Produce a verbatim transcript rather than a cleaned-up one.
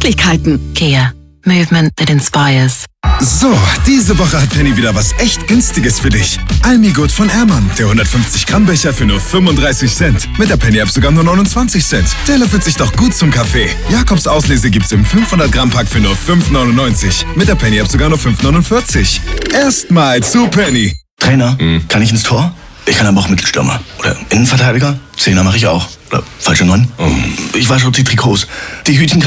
Möglichkeiten. Kia. Movement that inspires. So, diese Woche hat Penny wieder was echt Günstiges für dich. Almigut von Ehrmann, der hundertfünfzig Gramm Becher für nur fünfunddreißig Cent. Mit der Penny-App sogar nur neunundzwanzig Cent. Der löffelt sich doch gut zum Kaffee. Jakobs Auslese gibt's im fünfhundert Gramm Pack für nur fünf neunundneunzig. Mit der Penny-App sogar nur fünf neunundvierzig. Erstmal zu Penny. Trainer, hm. kann ich ins Tor? Ich kann aber auch Mittelstürmer. Oder Innenverteidiger? Zehner mache ich auch. Oder falsche Neun? Oh. Ich wasche auch die Trikots. Die Hütchen